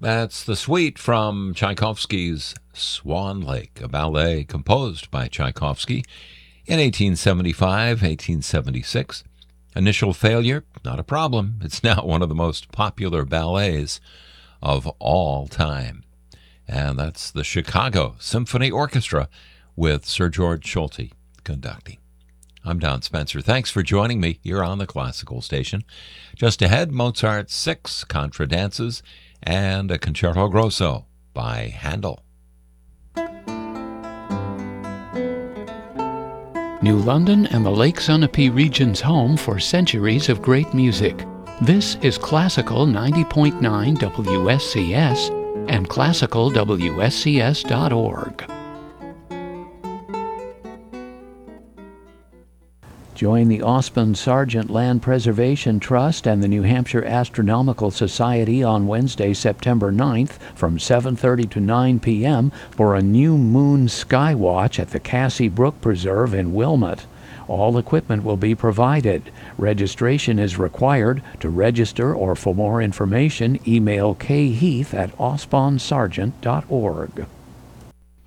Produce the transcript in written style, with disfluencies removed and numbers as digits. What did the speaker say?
That's the suite from Tchaikovsky's Swan Lake, a ballet composed by Tchaikovsky in 1875, 1876. Initial failure, not a problem. It's now one of the most popular ballets of all time. And that's the Chicago Symphony Orchestra with Sir George Solti conducting. I'm Don Spencer. Thanks for joining me here on the Classical Station. Just ahead, Mozart's 6 contradances and a Concerto Grosso by Handel. New London and the Lake Sunapee region's home for centuries of great music. This is Classical 90.9 WSCS and classicalwscs.org. Join the Osmond Sargent Land Preservation Trust and the New Hampshire Astronomical Society on Wednesday, September 9th from 7:30 to 9 p.m. for a new moon sky watch at the Cassie Brook Preserve in Wilmot. All equipment will be provided. Registration is required. To register or for more information, email kheath@osmondsargent.org.